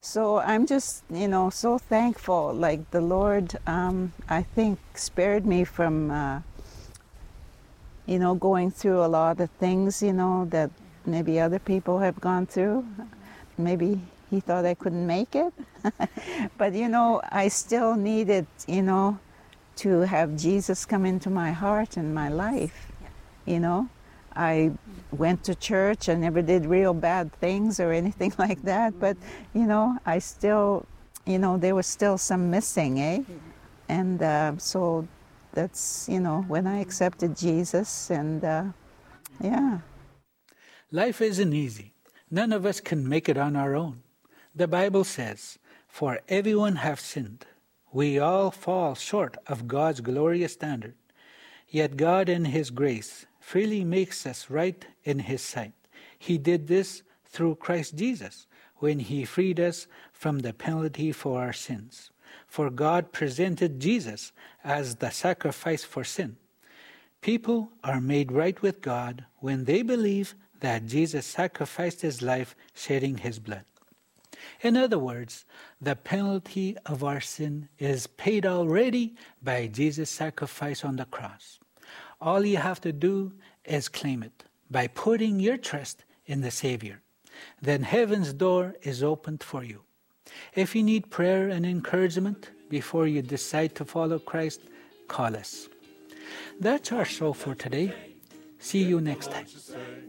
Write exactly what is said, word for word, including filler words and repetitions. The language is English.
So I'm just, you know, so thankful. Like the Lord, um, I think, spared me from, uh, you know, going through a lot of things, you know, that maybe other people have gone through. Maybe he thought I couldn't make it. But, you know, I still needed, you know, to have Jesus come into my heart and my life, you know. I went to church. I never did real bad things or anything like that. But, you know, I still, you know, there was still some missing, eh? And uh, so that's, you know, when I accepted Jesus and, uh, yeah. Life isn't easy. None of us can make it on our own. The Bible says, "For everyone have sinned. We all fall short of God's glorious standard. Yet God in His grace freely makes us right in His sight. He did this through Christ Jesus, when He freed us from the penalty for our sins. For God presented Jesus as the sacrifice for sin. People are made right with God when they believe that Jesus sacrificed His life, shedding His blood. In other words, the penalty of our sin is paid already by Jesus' sacrifice on the cross. All you have to do is claim it by putting your trust in the Savior. Then heaven's door is opened for you. If you need prayer and encouragement before you decide to follow Christ, call us. That's our show for today. See you next time.